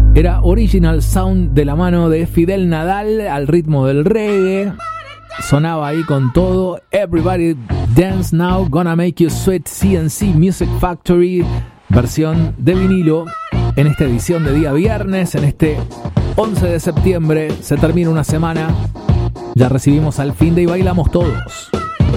Era Original Sound de la mano de Fidel Nadal al ritmo del reggae. Sonaba ahí con todo. Everybody Dance Now, Gonna Make You Sweat, CNC Music Factory, versión de vinilo. En esta edición de día viernes, en este 11 de septiembre, se termina una semana. Ya recibimos al fin de y bailamos todos.